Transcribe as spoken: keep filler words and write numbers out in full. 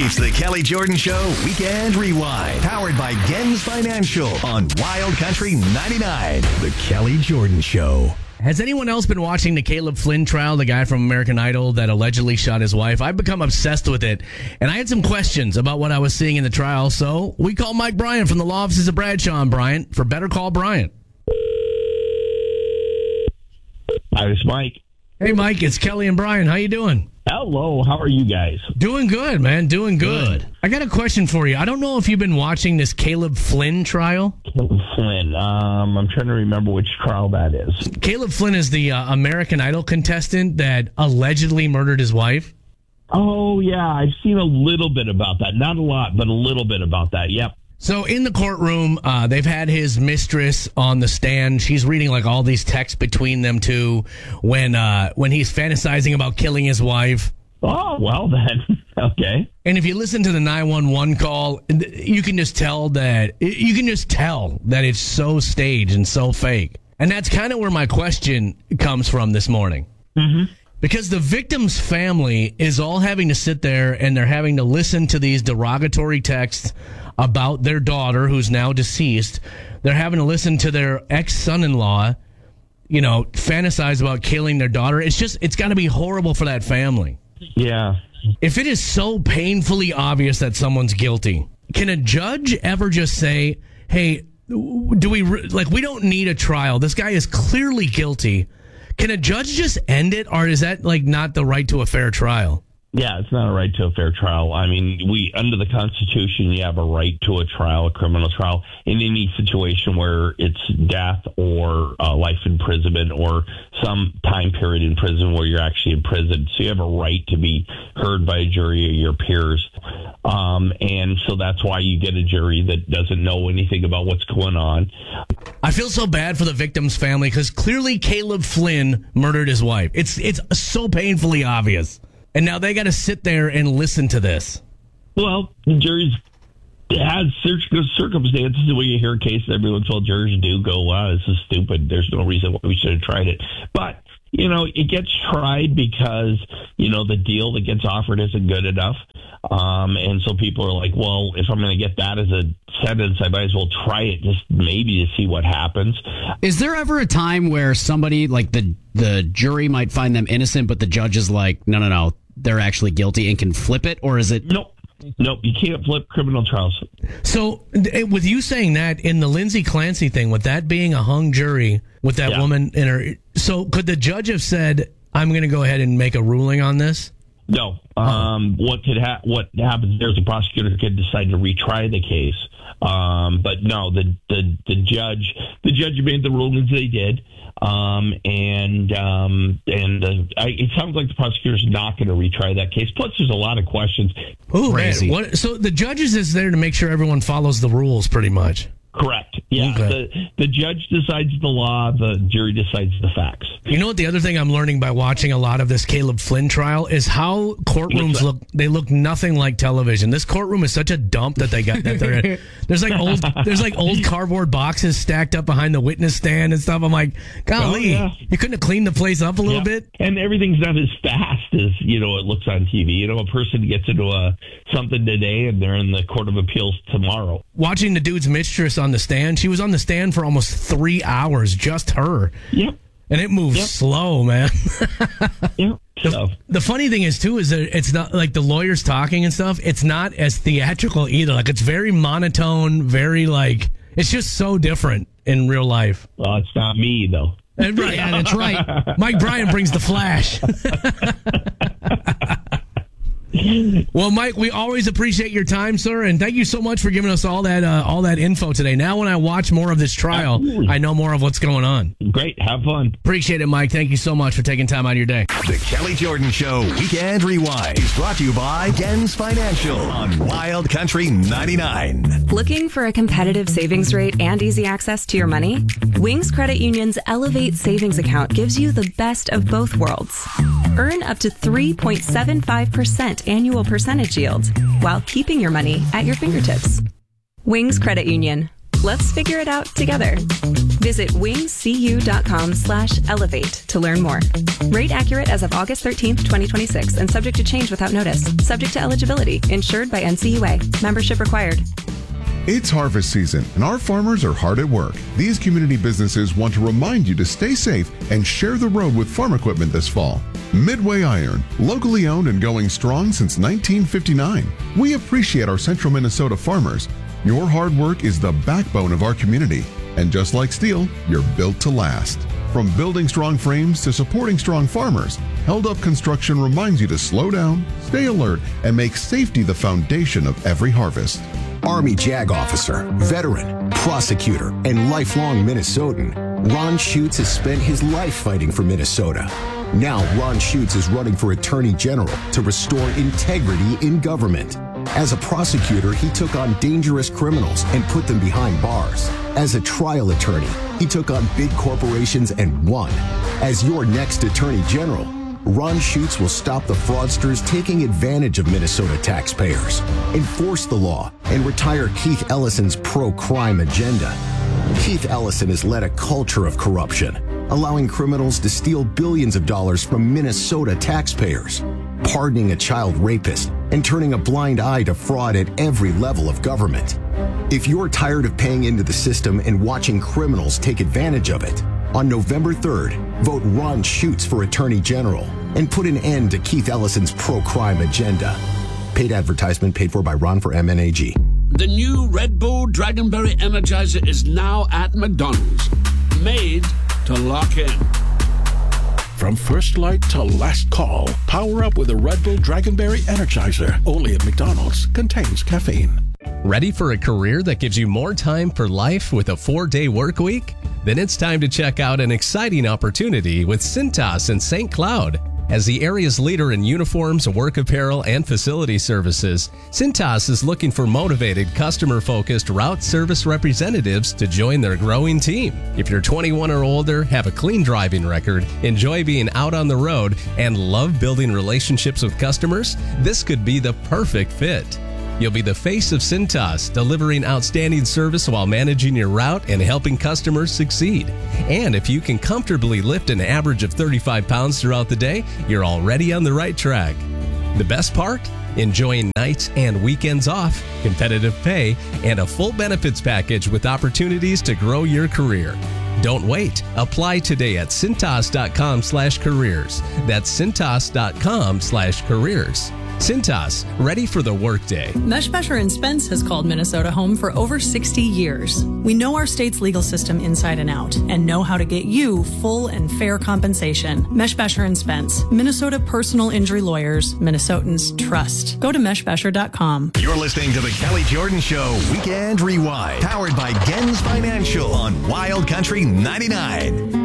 It's the Kelly Jordan Show Weekend Rewind, powered by Gens Financial on Wild Country ninety-nine. The Kelly Jordan Show. Has anyone else been watching the Caleb Flynn trial, the guy from American Idol that allegedly shot his wife? I've become obsessed with it, and I had some questions about what I was seeing in the trial, so we called Mike Bryant from the law offices of Bradshaw and Bryant for Better Call Bryant. Hi, it's Mike. Hey, Mike, it's Kelly and Brian. How you doing? Hello, how are you guys? Doing good, man. Doing good. Good. I got a question for you. I don't know if you've been watching this Caleb Flynn trial. Caleb Flynn. Um, I'm trying to remember which trial that is. Caleb Flynn is the uh, American Idol contestant that allegedly murdered his wife. Oh, yeah, I've seen a little bit about that. Not a lot, but a little bit about that. Yep. So in the courtroom, uh, they've had his mistress on the stand. She's reading like all these texts between them two when uh, when he's fantasizing about killing his wife. Oh, well then. Okay. And if you listen to the nine one one call, you can just tell that you can just tell that it's so staged and so fake. And that's kind of where my question comes from this morning. Mm-hmm. Because the victim's family is all having to sit there and they're having to listen to these derogatory texts about their daughter, who's now deceased. They're having to listen to their ex-son-in-law, you know, fantasize about killing their daughter. It's just, it's got to be horrible for that family. Yeah. If it is so painfully obvious that someone's guilty, can a judge ever just say, hey, do we, re- like, we don't need a trial. This guy is clearly guilty. Can a judge just end it, or is that, like, not the right to a fair trial? Yeah, it's not a right to a fair trial. I mean, we under the Constitution, you have a right to a trial, a criminal trial, in any situation where it's death or uh, life imprisonment or some time period in prison where you're actually in prison. So you have a right to be heard by a jury of your peers. Um, and so that's why you get a jury that doesn't know anything about what's going on. I feel so bad for the victim's family because clearly Caleb Flynn murdered his wife. It's it's so painfully obvious. And now they got to sit there and listen to this. Well, juries had circumstances when you hear cases, every once in a while jurors do go, wow, this is stupid. There's no reason why we should have tried it. But, you know, it gets tried because, you know, the deal that gets offered isn't good enough. Um, and so people are like, well, if I'm going to get that as a sentence, I might as well try it just maybe to see what happens. Is there ever a time where somebody, like the the jury might find them innocent, but the judge is like, no, no, no, they're actually guilty and can flip it? Or is it? Nope. Nope. You can't flip criminal trials. So with you saying that, in the Lindsay Clancy thing, with that being a hung jury with that Yeah. woman in her, so could the judge have said, I'm going to go ahead and make a ruling on this? No. Um, what could ha- what happens there is the prosecutor could decide to retry the case. Um, but no, the, the, the judge the judge made the rulings they did. Um, and um, and uh, I, it sounds like the prosecutor's not going to retry that case. Plus, there's a lot of questions. Oh, man. What, so the judges is there to make sure everyone follows the rules, pretty much. Correct. Yeah. Okay. The, the judge decides the law. The jury decides the facts. You know what? The other thing I'm learning by watching a lot of this Caleb Flynn trial is how courtrooms look. They look nothing like television. This courtroom is such a dump that they got that they're in. There's like old, there's like old cardboard boxes stacked up behind the witness stand and stuff. I'm like, golly, oh, yeah. you couldn't have cleaned the place up a little yeah. bit. And everything's not as fast as, you know, it looks on T V. You know, a person gets into a something today and they're in the Court of Appeals tomorrow. Watching the dude's mistress on the stand, she was on the stand for almost three hours, just her. Yep. And it moves Yep. slow, man. Yep. The, So. the funny thing is, too, is that it's not like the lawyers talking and stuff. It's not as theatrical either. Like, it's very monotone, very like, it's just so different in real life. Well, it's not me, though. And, right, yeah, that's right. Mike Bryant brings the flash. Well, Mike, we always appreciate your time, sir, and thank you so much for giving us all that uh, all that info today. Now, when I watch more of this trial, Absolutely. I know more of what's going on. Great. Have fun. Appreciate it, Mike. Thank you so much for taking time out of your day. The Kelly Jordan Show Weekend Rewind is brought to you by Gens Financial on Wild Country ninety-nine. Looking for a competitive savings rate and easy access to your money? Wings Credit Union's Elevate Savings Account gives you the best of both worlds. Earn up to three point seven five percent annual percentage yield while keeping your money at your fingertips. Wings Credit Union. Let's figure it out together. Visit wingscu.com slash elevate to learn more. Rate accurate as of August thirteenth, twenty twenty-six, and subject to change without notice. Subject to eligibility. Insured by N C U A. Membership required. It's harvest season, and our farmers are hard at work. These community businesses want to remind you to stay safe and share the road with farm equipment this fall. Midway Iron, locally owned and going strong since nineteen fifty-nine. We appreciate our central Minnesota farmers. Your hard work is the backbone of our community. And just like steel, you're built to last. From building strong frames to supporting strong farmers, Held Up Construction reminds you to slow down, stay alert, and make safety the foundation of every harvest. Army JAG officer, veteran, prosecutor, and lifelong Minnesotan, Ron Schutz has spent his life fighting for Minnesota. Now Ron Schutz is running for Attorney General to restore integrity in government. As a prosecutor, he took on dangerous criminals and put them behind bars. As a trial attorney, he took on big corporations and won. As your next Attorney General, Ron Schutz will stop the fraudsters taking advantage of Minnesota taxpayers, enforce the law, and retire Keith Ellison's pro-crime agenda. Keith Ellison has led a culture of corruption, allowing criminals to steal billions of dollars from Minnesota taxpayers, pardoning a child rapist, and turning a blind eye to fraud at every level of government. If you're tired of paying into the system and watching criminals take advantage of it, on November third, vote Ron Schutz for Attorney General and put an end to Keith Ellison's pro-crime agenda. Paid advertisement paid for by Ron for M N A G. The new Red Bull Dragonberry Energizer is now at McDonald's. Made to lock in. From first light to last call, power up with a Red Bull Dragonberry Energizer. Only at McDonald's. Contains caffeine. Ready for a career that gives you more time for life with a four-day work week? Then it's time to check out an exciting opportunity with Cintas in Saint Cloud. As the area's leader in uniforms, work apparel, and facility services, Cintas is looking for motivated, customer-focused route service representatives to join their growing team. If you're twenty-one or older, have a clean driving record, enjoy being out on the road, and love building relationships with customers, this could be the perfect fit. You'll be the face of Cintas, delivering outstanding service while managing your route and helping customers succeed. And if you can comfortably lift an average of thirty-five pounds throughout the day, you're already on the right track. The best part? Enjoying nights and weekends off, competitive pay, and a full benefits package with opportunities to grow your career. Don't wait. Apply today at Cintas.com slash careers. That's Cintas.com slash careers. Cintas, ready for the workday. Meshbesher and Spence has called Minnesota home for over sixty years. We know our state's legal system inside and out and know how to get you full and fair compensation. Meshbesher and Spence, Minnesota personal injury lawyers, Minnesotans trust. Go to meshbesher dot com. You're listening to the Kelly Jordan Show Weekend Rewind, powered by Gens Financial on Wild Country ninety-nine.